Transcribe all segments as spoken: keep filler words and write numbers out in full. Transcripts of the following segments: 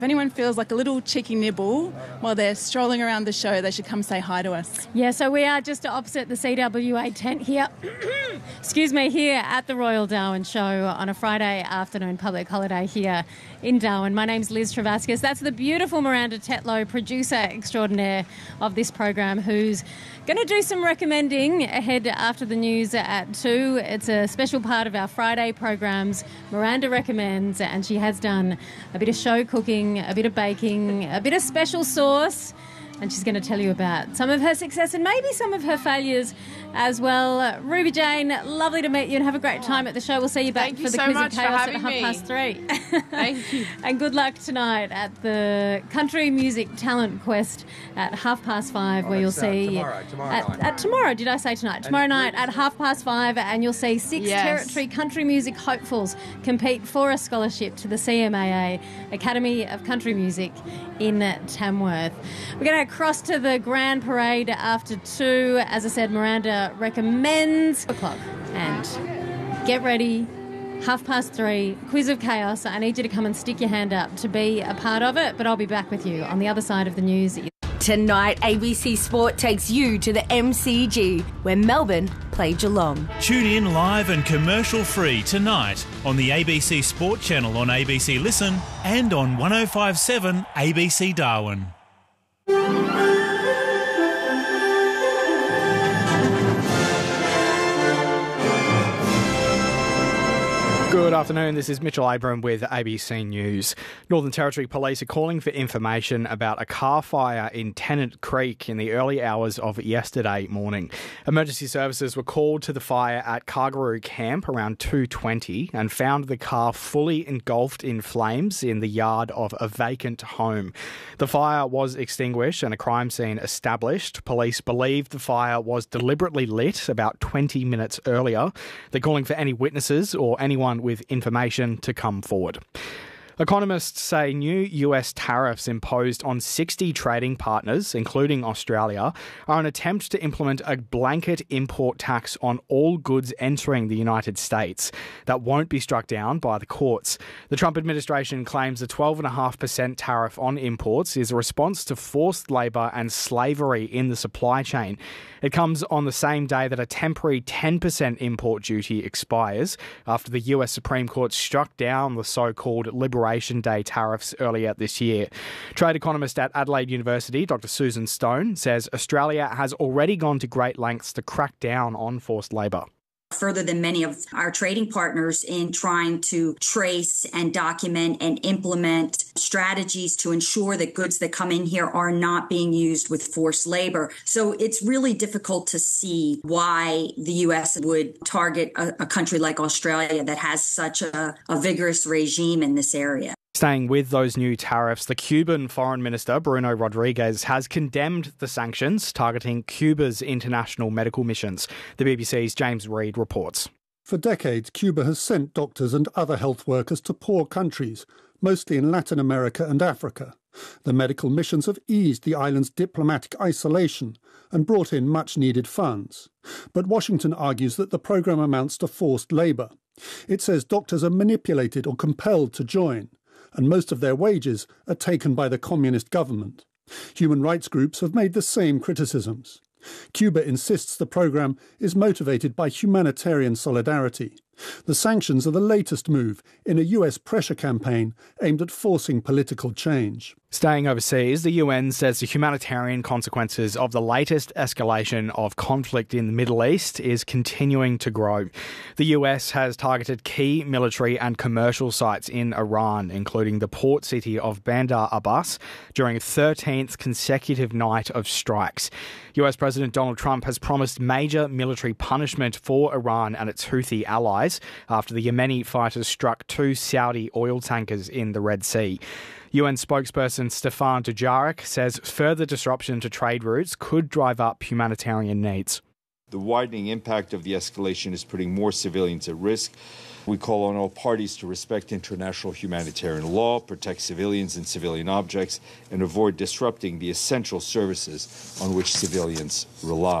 If anyone feels like a little cheeky nibble while they're strolling around the show, they should come say hi to us. Yeah, so we are just opposite the C W A tent here, excuse me, here at the Royal Darwin Show on a Friday afternoon public holiday here in Darwin. My name's Liz Travascus. That's the beautiful Miranda Tetlow, producer extraordinaire of this program, who's going to do some recommending ahead after the news at two. It's a special part of our Friday programs. Miranda recommends, and she has done a bit of show cooking, a bit of baking, a bit of special sauce, and she's going to tell you about some of her success and maybe some of her failures as well. Ruby Jane, lovely to meet you and have a great time at the show. We'll see you back Thank for you the so Quiz much of Chaos for at half having past three. Thank you. And good luck tonight at the Country Music Talent Quest at half past five, Oh, where you'll it's, uh, see... tomorrow, tomorrow at, night. At tomorrow, did I say tonight? Tomorrow night at half past five, and you'll see six Yes. territory country music hopefuls compete for a scholarship to the C M A A Academy of Country Music in Tamworth. We're going to cross to the Grand Parade after two. As I said, Miranda recommends o'clock. And get ready, half past three, Quiz of Chaos. I need you to come and stick your hand up to be a part of it, but I'll be back with you on the other side of the news. Tonight, A B C Sport takes you to the M C G, where Melbourne play Geelong. Tune in live and commercial-free tonight on the A B C Sport channel on A B C Listen and on one oh five point seven A B C Darwin. Good afternoon, this is Mitchell Abram with A B C News. Northern Territory Police are calling for information about a car fire in Tennant Creek in the early hours of yesterday morning. Emergency services were called to the fire at Kargaroo Camp around two twenty and found the car fully engulfed in flames in the yard of a vacant home. The fire was extinguished and a crime scene established. Police believe the fire was deliberately lit about twenty minutes earlier. They're calling for any witnesses or anyone with information to come forward. Economists say new U S tariffs imposed on sixty trading partners, including Australia, are an attempt to implement a blanket import tax on all goods entering the United States that won't be struck down by the courts. The Trump administration claims the twelve point five percent tariff on imports is a response to forced labour and slavery in the supply chain. It comes on the same day that a temporary ten percent import duty expires after the U S Supreme Court struck down the so-called Liberation Day tariffs earlier this year. Trade economist at Adelaide University, Doctor Susan Stone, says Australia has already gone to great lengths to crack down on forced labour. Further than many of our trading partners in trying to trace and document and implement strategies to ensure that goods that come in here are not being used with forced labor. So it's really difficult to see why the U S would target a, a country like Australia that has such a, a vigorous regime in this area. Staying with those new tariffs, the Cuban Foreign Minister, Bruno Rodriguez, has condemned the sanctions targeting Cuba's international medical missions. The B B C's James Reid reports. For decades, Cuba has sent doctors and other health workers to poor countries, mostly in Latin America and Africa. The medical missions have eased the island's diplomatic isolation and brought in much-needed funds. But Washington argues that the program amounts to forced labour. It says doctors are manipulated or compelled to join, and most of their wages are taken by the communist government. Human rights groups have made the same criticisms. Cuba insists the program is motivated by humanitarian solidarity. The sanctions are the latest move in a U S pressure campaign aimed at forcing political change. Staying overseas, the U N says the humanitarian consequences of the latest escalation of conflict in the Middle East is continuing to grow. The U S has targeted key military and commercial sites in Iran, including the port city of Bandar Abbas, during a thirteenth consecutive night of strikes. U S President Donald Trump has promised major military punishment for Iran and its Houthi allies after the Yemeni fighters struck two Saudi oil tankers in the Red Sea. U N spokesperson Stefan Dujarric says further disruption to trade routes could drive up humanitarian needs. The widening impact of the escalation is putting more civilians at risk. We call on all parties to respect international humanitarian law, protect civilians and civilian objects, and avoid disrupting the essential services on which civilians rely.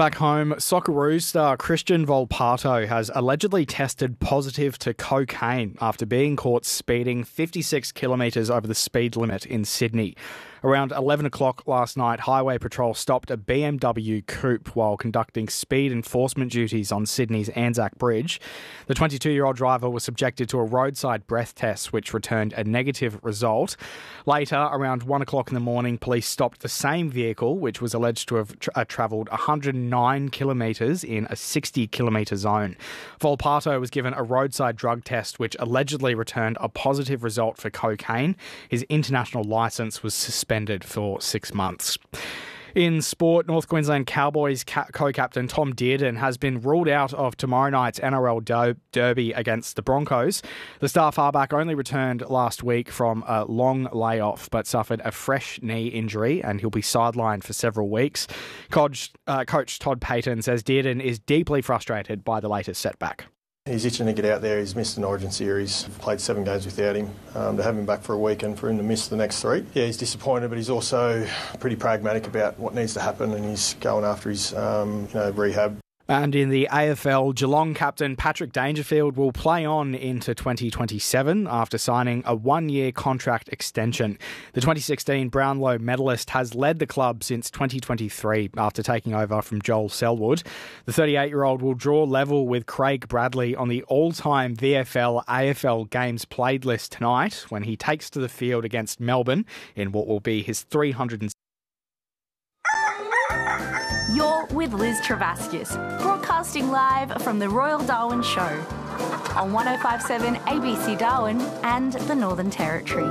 Back home, Socceroos star Christian Volpato has allegedly tested positive to cocaine after being caught speeding fifty-six kilometres over the speed limit in Sydney. Around eleven o'clock last night, Highway Patrol stopped a B M W coupe while conducting speed enforcement duties on Sydney's Anzac Bridge. The twenty-two-year-old driver was subjected to a roadside breath test, which returned a negative result. Later, around one o'clock in the morning, police stopped the same vehicle, which was alleged to have tra- travelled one hundred nine kilometres in a sixty kilometre zone. Volpato was given a roadside drug test, which allegedly returned a positive result for cocaine. His international licence was suspended for six months. In sport, North Queensland Cowboys co-captain Tom Dearden has been ruled out of tomorrow night's N R L derby against the Broncos. The star fullback only returned last week from a long layoff but suffered a fresh knee injury and he'll be sidelined for several weeks. Coach, uh, Coach Todd Payton says Dearden is deeply frustrated by the latest setback. He's itching to get out there. He's missed an Origin series, played seven games without him. Um, to have him back for a week and for him to miss the next three, yeah, he's disappointed, but he's also pretty pragmatic about what needs to happen, and he's going after his um, you know, rehab. And in the A F L, Geelong captain Patrick Dangerfield will play on into twenty twenty-seven after signing a one-year contract extension. The twenty sixteen Brownlow medalist has led the club since twenty twenty-three after taking over from Joel Selwood. The thirty-eight-year-old will draw level with Craig Bradley on the all-time V F L A F L games played list tonight when he takes to the field against Melbourne in what will be his three hundred. You're with Liz Travaskis, broadcasting live from the Royal Darwin Show on one oh five point seven A B C Darwin and the Northern Territory.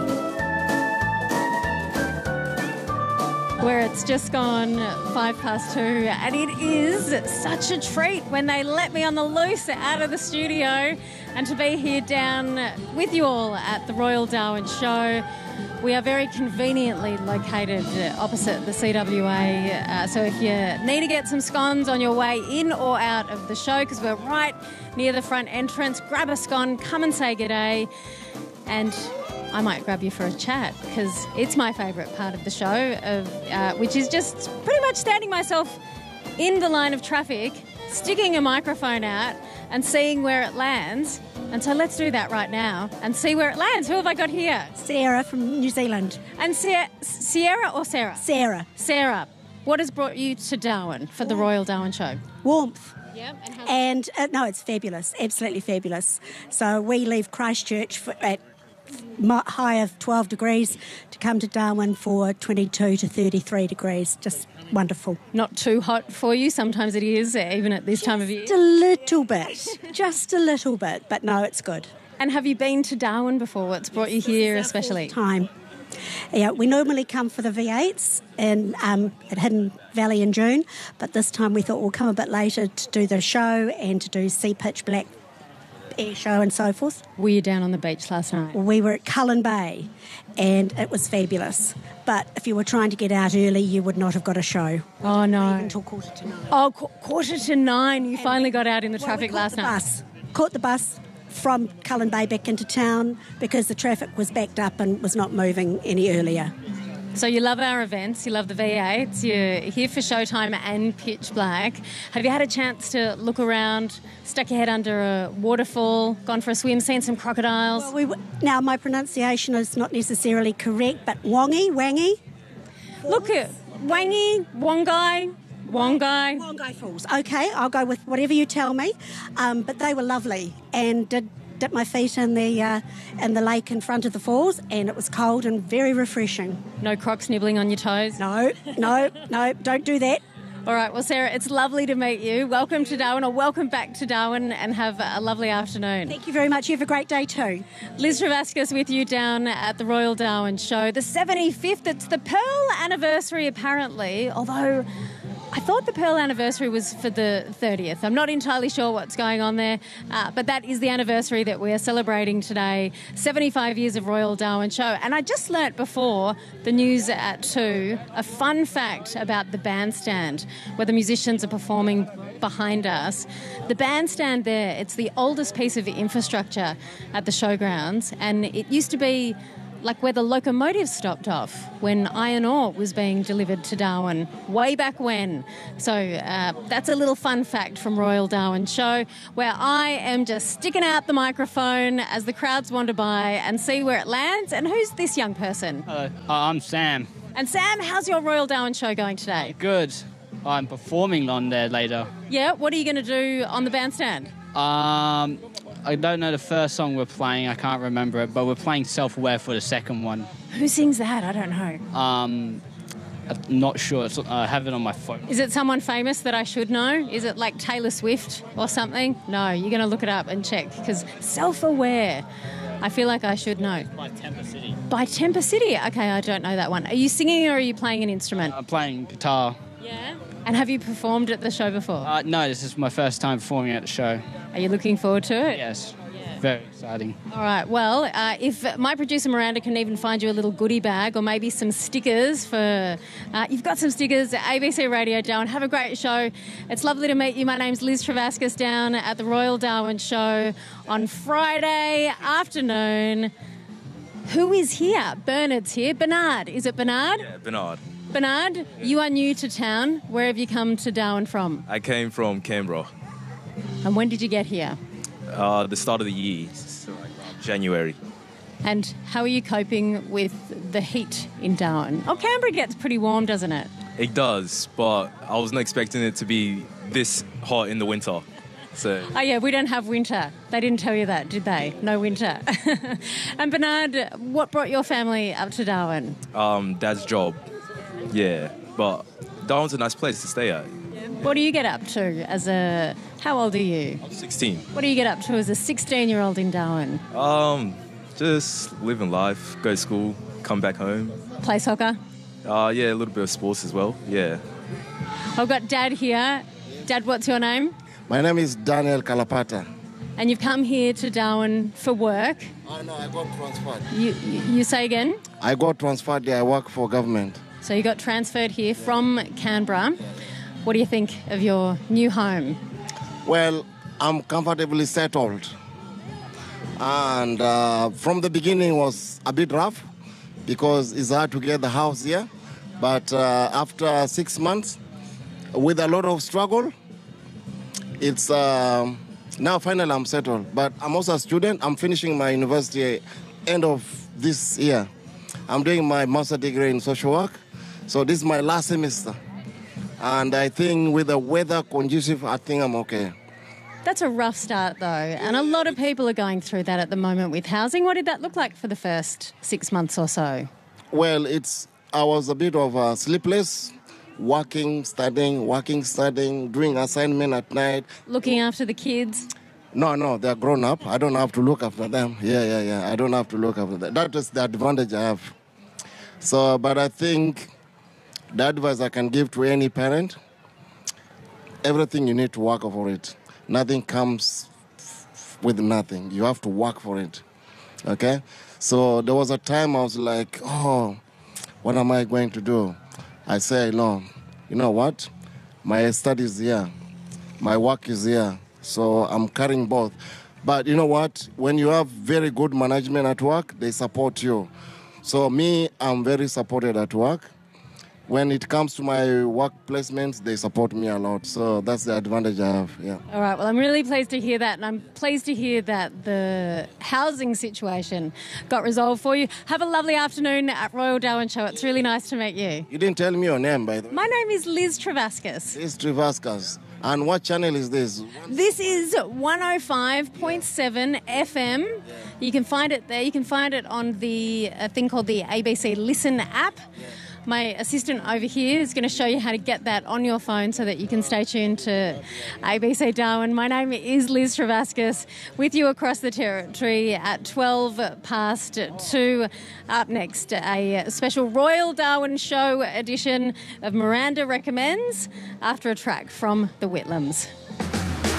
Where it's just gone five past two, and it is such a treat when they let me on the loose out of the studio and to be here down with you all at the Royal Darwin Show. We are very conveniently located opposite the C W A, uh, so if you need to get some scones on your way in or out of the show, because we're right near the front entrance, grab a scone, come and say g'day, and I might grab you for a chat, because it's my favourite part of the show, of uh, which is just pretty much standing myself in the line of traffic, sticking a microphone out and seeing where it lands. And so let's do that right now and see where it lands. Who have I got here? Sarah from New Zealand. And Sierra, Sierra or Sarah? Sarah. Sarah, what has brought you to Darwin for the Royal Darwin Show? Warmth. Yeah, and how- And uh, no, it's fabulous, absolutely fabulous. So we leave Christchurch for, at high of twelve degrees to come to Darwin for twenty-two to thirty-three degrees. Just wonderful. Not too hot for you? Sometimes it is, even at this time of year. Just a little bit, just a little bit, but no, it's good. And have you been to Darwin before? What's brought you here especially? Time. Yeah, we normally come for the V eights in, um, at Hidden Valley in June, but this time we thought we'll come a bit later to do the show and to do Sea Pitch Black Air Show and so forth. Were you down on the beach last night? We were at Cullen Bay and it was fabulous. But if you were trying to get out early, you would not have got a show. Oh, no. Until quarter to nine. Oh, qu- quarter to nine. You and finally got out in the well, traffic we last the night. Bus. Caught the bus from Cullen Bay back into town because the traffic was backed up and was not moving any earlier. So you love our events, you love the V eights, you're here for Showtime and Pitch Black. Have you had a chance to look around, stuck your head under a waterfall, gone for a swim, seen some crocodiles? Well, we w- now, my pronunciation is not necessarily correct, but Wongi, Wangi. Look at Wangi, Wongai, Wongai. Wongai Falls. Okay, I'll go with whatever you tell me. Um, but they were lovely and did dip my feet in the uh, in the lake in front of the falls, and it was cold and very refreshing. No crocs nibbling on your toes? No, no, no, don't do that. All right, well, Sarah, it's lovely to meet you. Welcome to Darwin, or welcome back to Darwin, and have a lovely afternoon. Thank you very much. You have a great day too. Liz Travaskis with you down at the Royal Darwin Show. The seventy-fifth, it's the Pearl anniversary apparently, although I thought the Pearl anniversary was for the thirtieth. I'm not entirely sure what's going on there, uh, but that is the anniversary that we're celebrating today, seventy-five years of Royal Darwin Show. And I just learnt before the news at two a fun fact about the bandstand, where the musicians are performing behind us. The bandstand there, it's the oldest piece of infrastructure at the showgrounds, and it used to be like where the locomotive stopped off when iron ore was being delivered to Darwin way back when. So uh, that's a little fun fact from Royal Darwin Show, where I am just sticking out the microphone as the crowds wander by and see where it lands. And who's this young person? Hello, uh, I'm Sam. And Sam, how's your Royal Darwin Show going today? Good. I'm performing on there later. Yeah, what are you going to do on the bandstand? Um, I don't know the first song we're playing, I can't remember it, but we're playing Self-Aware for the second one. Who sings that? I don't know. Um, I'm not sure. It's, I have it on my phone. Is it someone famous that I should know? Is it like Taylor Swift or something? No, you're going to look it up and check, because Self-Aware, I feel like I should know. By Temper City. By Temper City? Okay, I don't know that one. Are you singing or are you playing an instrument? I'm playing guitar. Yeah. And have you performed at the show before? Uh, no, this is my first time performing at the show. Are you looking forward to it? Yes. Very exciting. All right, well, uh, if my producer Miranda can even find you a little goodie bag or maybe some stickers for... Uh, you've got some stickers at A B C Radio Darwin. Have a great show. It's lovely to meet you. My name's Liz Travascus down at the Royal Darwin Show on Friday afternoon. Who is here? Bernard's here. Bernard. Is it Bernard? Yeah, Bernard. Bernard, you are new to town. Where have you come to Darwin from? I came from Canberra. And when did you get here? Uh, the start of the year, so like January. And how are you coping with the heat in Darwin? Oh, Canberra gets pretty warm, doesn't it? It does, but I wasn't expecting it to be this hot in the winter. So. Oh, yeah, we don't have winter. They didn't tell you that, did they? No winter. And Bernard, what brought your family up to Darwin? Um, Dad's job. Yeah, but Darwin's a nice place to stay at. What do you get up to as a... How old are you? I'm sixteen. What do you get up to as a sixteen-year-old in Darwin? Um, just living life, go to school, come back home. Play soccer? Uh, yeah, a little bit of sports as well, yeah. I've got Dad here. Dad, what's your name? My name is Daniel Kalapata. And you've come here to Darwin for work? Oh, no, I got transferred. You, you say again? I got transferred there. I work for government. So you got transferred here from Canberra. What do you think of your new home? Well, I'm comfortably settled. And uh, from the beginning was a bit rough because it's hard to get the house here. But uh, after six months, with a lot of struggle, it's uh, now finally I'm settled. But I'm also a student. I'm finishing my university end of this year. I'm doing my master's degree in social work. So this is my last semester. And I think with the weather conducive, I think I'm okay. That's a rough start, though. And a lot of people are going through that at the moment with housing. What did that look like for the first six months or so? Well, it's I was a bit of uh, sleepless, working, studying, working, studying, doing assignment at night. Looking after the kids? No, no, they're grown up. I don't have to look after them. Yeah, yeah, yeah. I don't have to look after them. That is the advantage I have. So, but I think the advice I can give to any parent, everything you need to work for it. Nothing comes with nothing. You have to work for it, okay? So there was a time I was like, oh, what am I going to do? I say, no, you know what? My studies here. My work is here. So I'm carrying both. But you know what? When you have very good management at work, they support you. So me, I'm very supported at work. When it comes to my work placements, they support me a lot. So that's the advantage I have, yeah. All right, well, I'm really pleased to hear that, and I'm pleased to hear that the housing situation got resolved for you. Have a lovely afternoon at Royal Darwin Show. It's really nice to meet you. You didn't tell me your name, by the way. My name is Liz Travascus. Liz Travascus. And what channel is this? This is one oh five point seven F M. Yeah. You can find it there. You can find it on the a thing called the A B C Listen app. Yeah. My assistant over here is going to show you how to get that on your phone so that you can stay tuned to A B C Darwin. My name is Liz Travascus, with you across the territory at twelve past two. Up next, a special Royal Darwin Show edition of Miranda Recommends after a track from the Whitlams.